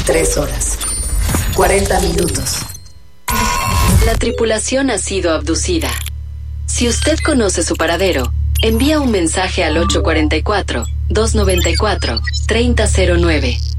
3 horas. 40 minutos. La tripulación ha sido abducida. Si usted conoce su paradero, envía un mensaje al 844-294-3009.